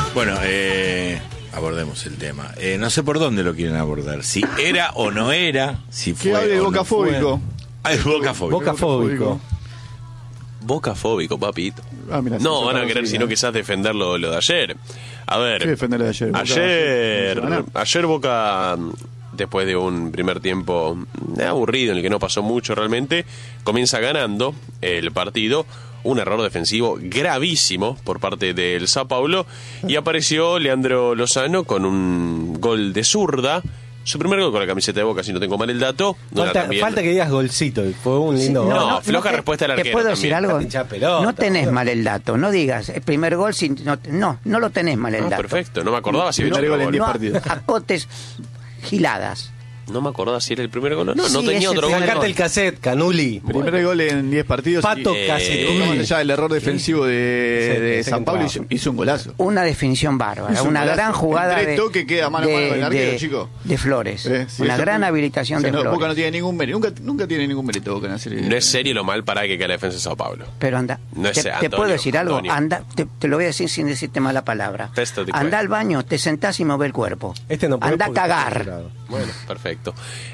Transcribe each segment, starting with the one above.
Bueno, abordemos el tema. No sé por dónde lo quieren abordar. Si era o no era, si fue. Que hable de o no bocafóbico. fue. Bocafóbico. Bocafóbico. Bocafóbico, papito. Mira, No van a querer sino quizás defender lo de ayer. A ver, ¿Qué defender lo de ayer? Ayer Boca, después de un primer tiempo aburrido en el que no pasó mucho realmente, comienza ganando el partido. Un error defensivo gravísimo por parte del Sao Paulo y apareció Leandro Lozano con un gol de zurda. Su primer gol con la camiseta de Boca, si no tengo mal el dato. Falta que digas golcito. Fue un lindo gol. No, floja respuesta del arquero. ¿Te puedo decir algo? No tenés mal el dato. No digas el primer gol. No lo tenés mal el dato. Perfecto, no me acordaba si había hecho gol en 10 partidos. Acotes giladas. No me acordaba si era el primer gol o no. Sí, No tenía otro gol. Sacate el cassette, Canuli. Primer gol en 10 partidos. Pato Casetini. Ya el error defensivo de San Pablo hizo un golazo. Una definición bárbara. Una gran jugada de toque queda mano a mano del arquero, chico. De Flores. Sí, una gran habilitación de Flores. Boca no tiene ningún mérito. Nunca tiene ningún mérito Boca en la serie. No es serio lo mal para que quede la defensa de Sao Paulo. Pero anda. No es te puedo decir algo. Anda, te lo voy a decir sin decirte mala palabra. Anda al baño, te sentás y mueve el cuerpo. Anda a cagar. Bueno, perfecto.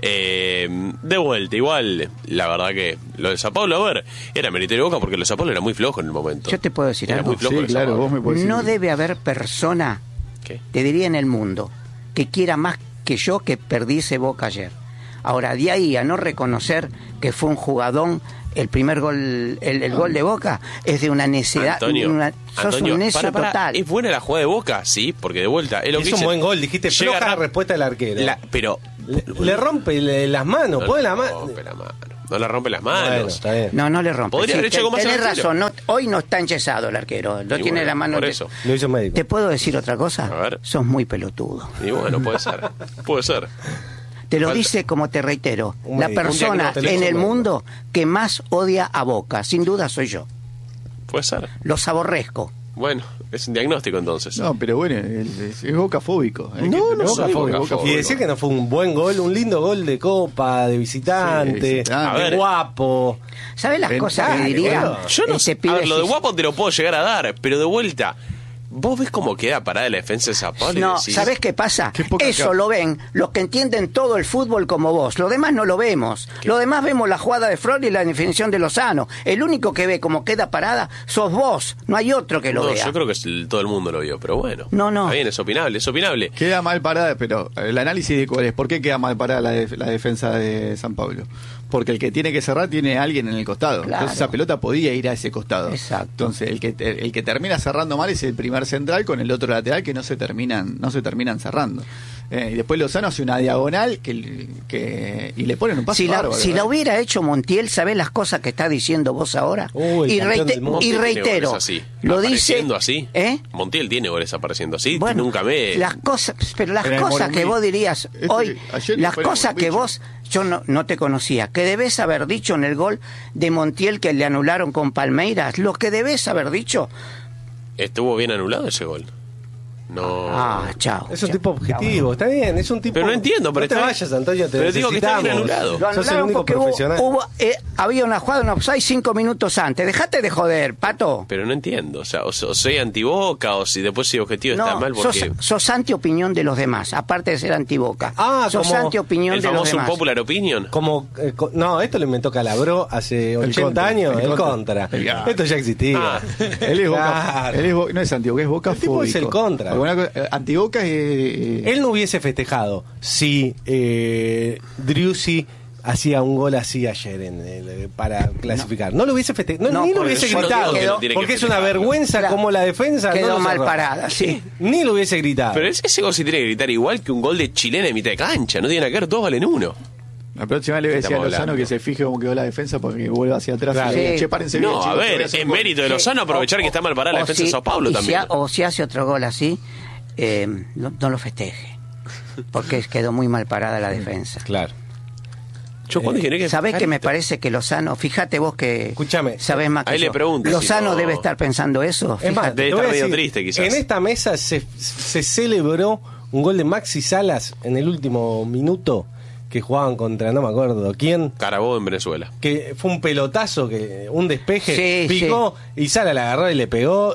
De vuelta, igual, la verdad que lo de Sao Paulo, a ver, era meritorio Boca porque lo de Sao Paulo era muy flojo en el momento. Yo te puedo decir algo. Muy flojo claro, vos me podés decir. No debe haber persona, ¿qué? Te diría en el mundo, que quiera más que yo que perdiese Boca ayer. Ahora, de ahí a no reconocer que fue un jugadón, el primer gol, el gol de Boca, es de una necedad. Sos un necio total. ¿Es buena la jugada de Boca? Sí, porque de vuelta. Es un buen gol, dijiste, floja la respuesta del arquero. Pero le rompe las manos, pone la mano. No le rompe las manos. Bueno, no le rompe. Podría haber hecho algo más. Tenés razón, hoy no está enyesado el arquero. No tiene la mano. Por eso. Lo hizo médico. ¿Te puedo decir otra cosa? A ver. Sos muy pelotudo. Y bueno, puede ser. Puede ser. Te lo dice, como te reitero, la persona en el mundo que más odia a Boca. Sin duda soy yo. Puede ser. Los aborrezco. Bueno, es un diagnóstico entonces. No, pero bueno, es bocafóbico. No soy bocafóbico. Y decir que no fue un buen gol, un lindo gol de copa, de visitante, de guapo. ¿Sabes las cosas que diría? Yo no sé. A ver, lo de guapo te lo puedo llegar a dar, pero de vuelta. ¿Vos ves cómo queda parada la defensa de Sao Paulo? No, ¿sabés qué pasa? Eso lo ven los que entienden todo el fútbol como vos. Lo demás no lo vemos. Lo demás vemos la jugada de Flores y la definición de Lozano. El único que ve cómo queda parada sos vos. No hay otro que lo vea. Yo creo que todo el mundo lo vio, pero bueno. No. Está bien, es opinable. Queda mal parada, pero el análisis de cuál es. ¿Por qué queda mal parada la defensa de San Pablo? Porque el que tiene que cerrar tiene a alguien en el costado. Claro. Entonces esa pelota podía ir a ese costado. Exacto. Entonces el que termina cerrando mal es el primer central con el otro lateral que no se terminan cerrando. Y después Lozano hace una diagonal y le ponen un pase bárbaro. Si la hubiera hecho Montiel, ¿sabés las cosas que está diciendo vos ahora? Y reitero, lo dice así. Montiel tiene goles apareciendo así. Bueno, nunca ve. Las cosas que vos dirías hoy, las cosas que vos, yo no te conocía, que debés haber dicho en el gol de Montiel que le anularon con Palmeiras, lo que debés haber dicho. ¿Estuvo bien anulado ese gol? No. Chao. Es un tipo objetivo, está bien, es un tipo. Pero no entiendo, pero no te vayas, Antonio, pero digo que está bien anulado. Lo Sos el único profesional. Había una jugada en offside 5 minutos antes. Dejate de joder, Pato. Pero no entiendo, o soy antiboca o si después ese objetivo está mal porque sos anti-opinión de los demás, aparte de ser antiboca. Sos anti-opinión de los demás. ¿El famoso popular opinion? No, esto lo inventó Calabro hace 80 años, el contra. Esto ya existía. Él es Boca, no es antiboca, es Boca fóbico. El tipo es el contra. Antiboca Él no hubiese festejado si Driussi hacía un gol así ayer para clasificar. No lo hubiese festejado, ni lo hubiese gritado, porque es una vergüenza como la defensa quedó mal parada, sí. Ni lo hubiese gritado. Pero ese gol se tiene que gritar igual que un gol de chilena en mitad de cancha. No tiene nada que ver, dos valen uno. La próxima le voy a decir a Lozano que se fije cómo quedó la defensa porque vuelva hacia atrás. Claro. Párense bien, chicos, a ver, es mérito de Lozano aprovechar que está mal parada la defensa de Sao Paulo también. O si hace otro gol así, no lo festeje, porque quedó muy mal parada la defensa. Claro. ¿Sabés que me parece que Lozano, fíjate vos que sabés más que ahí yo, le pregunto Lozano debe estar pensando eso? Es más, debe estar medio triste quizás. En esta mesa se celebró un gol de Maxi Salas en el último minuto que jugaban contra, no me acuerdo quién. Carabobo en Venezuela. Que fue un pelotazo, un despeje, Sí, picó y Sala la agarró y le pegó.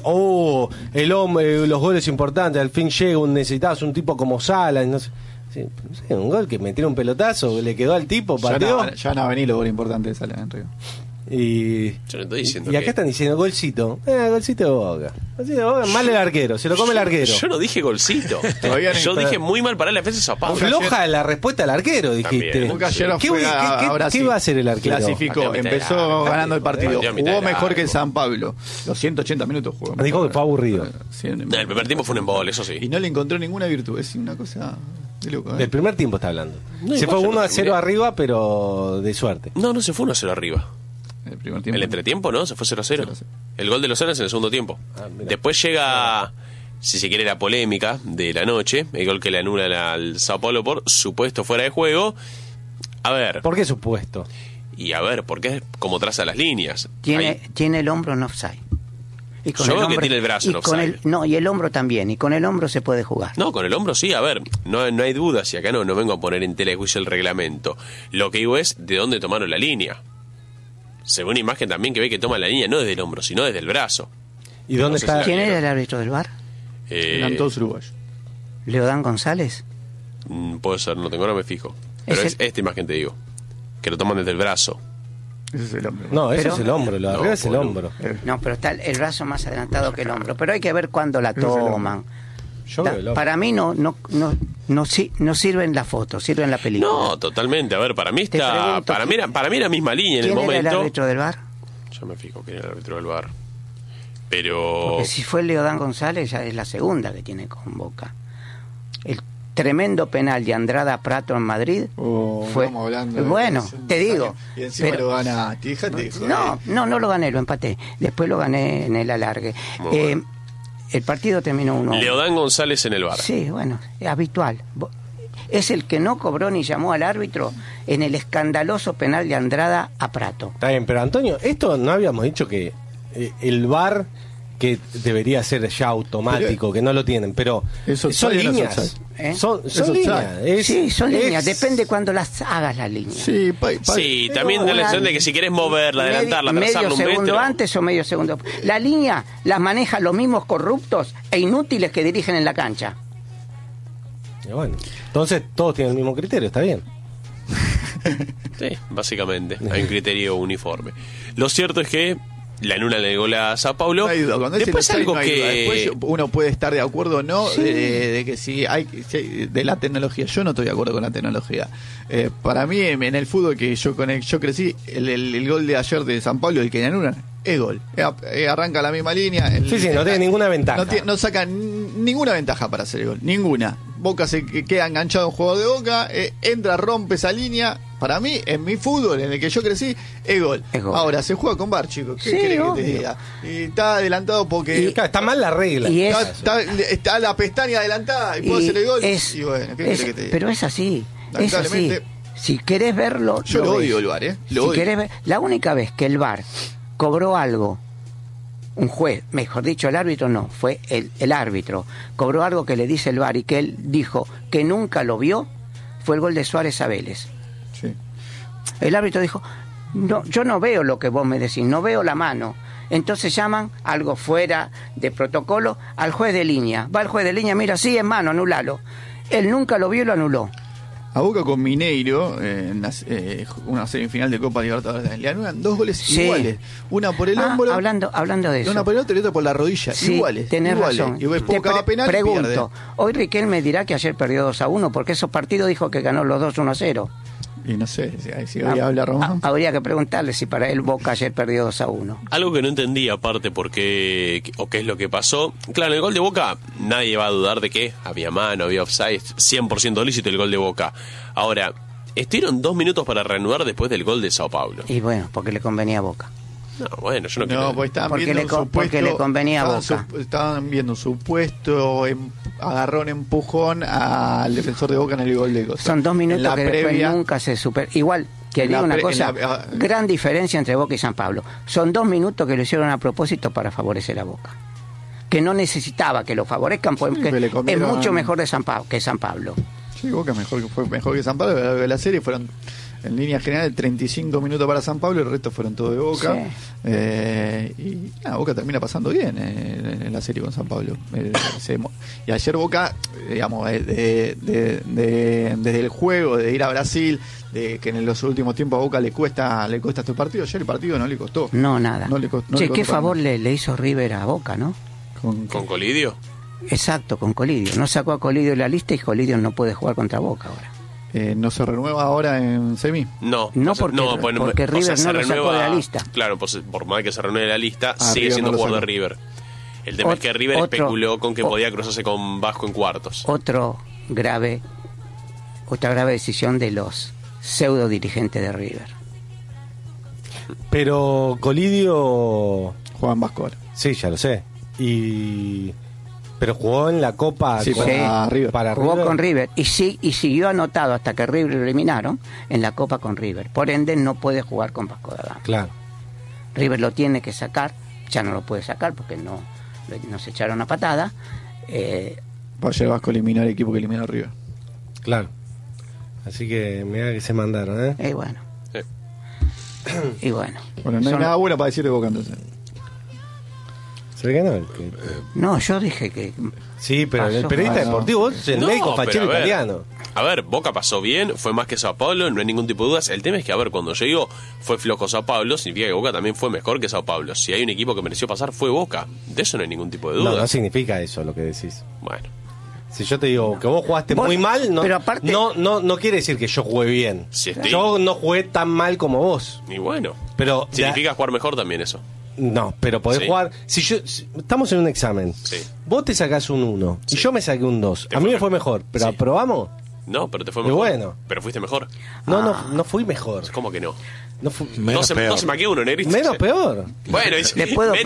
El hombre, los goles importantes, al fin llega, necesitabas un tipo como Sala. No sé, un gol que metió un pelotazo, le quedó al tipo, pateó. Ya van a venir los goles importantes de Sala en Río. Yo no estoy diciendo y acá están diciendo golcito. Golcito de Boca. Golcito de Boca, mal el arquero, se lo come el arquero. Yo no dije golcito. Yo dije muy mal para la defensa de Sao Paulo. Floja la respuesta del arquero, dijiste. Boca ayer fue ¿Qué va a hacer el arquero? Clasificó, empezó ganando el partido. Jugó mejor que el San Pablo. Los 180 minutos jugó. Dijo que fue aburrido. Sí, el primer tiempo fue un embole, eso sí. Y no le encontró ninguna virtud. Es una cosa de loco. Del primer tiempo está hablando. No, se fue 1-0 arriba, pero de suerte. No se fue 1-0 arriba. El primer tiempo. El entretiempo, ¿no? Se fue 0-0. El gol de Lozano es en el segundo tiempo. Después llega, si se quiere, la polémica de la noche. El gol que le anulan al Sao Paulo por supuesto fuera de juego. A ver. ¿Por qué supuesto? Y a ver, ¿por qué? Como traza las líneas. Tiene el hombro en offside. Y con yo el creo hombro, que tiene el brazo en offside. Y el hombro también. Y con el hombro se puede jugar. No, con el hombro sí. A ver, no hay dudas. Y acá no vengo a poner en tela de juicio el reglamento. Lo que digo es de dónde tomaron la línea. Según imagen también que ve que toma la línea no desde el hombro, sino desde el brazo. ¿Y dónde está? ¿Quién era el árbitro del VAR? Eran todos uruguayos. ¿Leodán González? Puede ser, no tengo, ahora me fijo. Pero es esta imagen, te digo. Que lo toman desde el brazo. Ese es el hombro. No, eso es el hombro, lo de arriba es el hombro. No, pero está el brazo más adelantado que el hombro. Pero hay que ver cuándo la toman. Para mí no sirven la foto, sirven la película. No, totalmente. A ver, para mí está. Para mí la misma línea en el momento. ¿Quién era el árbitro del VAR? Yo me fijo quién era el árbitro del VAR. Pero. Porque si fue Leodán González, ya es la segunda que tiene con Boca. El tremendo penal de Andrada a Prato en Madrid fue. Bueno, te digo. Y encima lo ganaste, fíjate. No lo gané, lo empaté. Después lo gané en el alargue. El partido terminó 1-1. Leodán González en el VAR. Sí, bueno, es habitual. Es el que no cobró ni llamó al árbitro en el escandaloso penal de Andrada a Prato. Está bien, pero Antonio, esto no habíamos dicho que el VAR, que debería ser ya automático, que no lo tienen, pero son líneas. Son líneas. Sí, son líneas. Depende cuando las hagas las líneas. Sí, también da la sensación de que si quieres moverla, adelantarla, trazarla un metro. Medio segundo antes o medio segundo. La línea las manejan los mismos corruptos e inútiles que dirigen en la cancha. Y bueno, entonces todos tienen el mismo criterio, está bien. Sí, básicamente. Hay un criterio uniforme. Lo cierto es que le anulan el gol a Sao Paulo. No hay duda. Cuando después algo no que después uno puede estar de acuerdo o no de que si hay de la tecnología. Yo no estoy de acuerdo con la tecnología. Para mí en el fútbol que yo crecí, el gol de ayer de San Pablo, el que le anulan, es gol. Arranca la misma línea. No tiene ninguna ventaja. No saca ninguna ventaja para hacer el gol. Ninguna. Boca se queda enganchado a un jugador de Boca, entra, rompe esa línea. Para mí, en mi fútbol, en el que yo crecí, es gol. Ahora, se juega con VAR, chicos. ¿Qué querés que te diga? Y está adelantado porque... está mal la regla. Está la pestaña adelantada y puedo hacer el gol. Y bueno, ¿qué querés que te diga? Pero es así. Es así. Si querés verlo... Yo lo odio el VAR, la única vez que el VAR cobró algo, un juez, mejor dicho, el árbitro no, fue el árbitro, cobró algo que le dice el VAR y que él dijo que nunca lo vio, fue el gol de Suárez a Vélez. Sí. El árbitro dijo, no, yo no veo lo que vos me decís, no veo la mano. Entonces llaman algo fuera de protocolo al juez de línea. Va el juez de línea, mira, sí, en mano, anulalo. Él nunca lo vio y lo anuló. A Boca con Mineiro, en una semifinal de Copa Libertadores, le anulan 2 goles iguales. Una por el hombro. Hablando de eso. Una por el otro y otra por la rodilla. Iguales. Tenés razón. Y después cada penal pregunto, hoy Riquelme me dirá que ayer perdió 2-1, porque esos partidos dijo que ganó los 2 1-0. Y no sé, si hoy habla Román. Habría que preguntarle si para él Boca ayer perdió 2-1. Algo que no entendía, aparte, por qué o qué es lo que pasó. Claro, en el gol de Boca, nadie va a dudar de que había mano, había offside, 100% lícito el gol de Boca. Ahora, estuvieron 2 minutos para reanudar después del gol de Sao Paulo. Y bueno, porque le convenía a Boca. No, bueno, yo no quiero... pues porque le convenía a Boca. Estaban viendo un supuesto agarrón, empujón al defensor de Boca en el gol de Cosa. Son 2 minutos que después nunca se supera. Igual, que digo una cosa, gran diferencia entre Boca y San Pablo. Son 2 minutos que lo hicieron a propósito para favorecer a Boca. Que no necesitaba que lo favorezcan, porque es mucho mejor que San Pablo. Sí, Sí, Boca fue mejor que San Pablo. De la serie fueron, en línea general, 35 minutos para San Pablo, el resto fueron todo de Boca. Sí. Boca termina pasando bien en la serie con San Pablo. Y ayer Boca, digamos, desde el juego, de ir a Brasil, de que en los últimos tiempos a Boca le cuesta este partido, ayer el partido no le costó. No, nada. No le costó qué favor le hizo River a Boca, ¿no? ¿Con Colidio? Exacto, con Colidio. No sacó a Colidio de la lista y Colidio no puede jugar contra Boca ahora. ¿No se renueva ahora en semi? No, porque River no lo sacó de la lista. Claro, por más que se renueve de la lista, sigue siendo jugador de River. El tema es que River especuló con que podía cruzarse con Vasco en cuartos. Otra grave decisión de los pseudo dirigentes de River. Pero Colidio juega en Vasco ahora. Sí, ya lo sé. Pero jugó en la Copa para River. Jugó con River y siguió anotado hasta que River lo eliminaron en la Copa con River. Por ende no puede jugar con Vasco da Gama. Claro. River lo tiene que sacar, ya no lo puede sacar porque no se echaron a patada. Va a llegar Vasco a eliminar el equipo que eliminó a River. Claro. Así que mira que se mandaron, Y bueno. Y bueno. Bueno, no hay nada bueno para decir de Boca entonces. ¿Se ve que no? No, yo dije que... Sí, pero el periodista deportivo es el médico fachero italiano. A ver, Boca pasó bien, fue más que Sao Paulo, no hay ningún tipo de dudas. El tema es que, a ver, cuando yo digo fue flojo Sao Paulo, significa que Boca también fue mejor que Sao Paulo. Si hay un equipo que mereció pasar, fue Boca. De eso no hay ningún tipo de duda. No significa eso lo que decís. Bueno. Si yo te digo que vos jugaste muy mal, no, pero aparte, no quiere decir que yo jugué bien. Yo no jugué tan mal como vos. Y bueno, pero significa jugar mejor también eso. No, pero podés jugar. Si estamos en un examen, vos te sacás un 1 y yo me saqué un 2. A mí me fue mejor, pero ¿aprobamos? No, pero te fue mejor. Bueno. Pero fuiste mejor. No fui mejor. ¿Cómo que no? No se maqué uno, Negrito. Menos peor. Le puedo